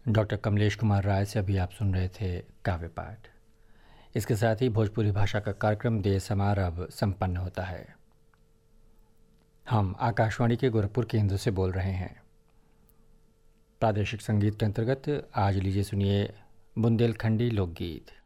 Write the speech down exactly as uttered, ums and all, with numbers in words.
Doctor Kamlesh Kumar Rai से अभी आप सुन रहे थे काव्य पाठ। इसके साथ ही भोजपुरी भाषा का कार्यक्रम देश हमार अब संपन्न होता है। हम आकाशवाणी के गोरखपुर केंद्र से बोल रहे हैं। प्रादेशिक संगीत के अंतर्गत आज लीजिए सुनिए बुंदेलखंडी लोकगीत।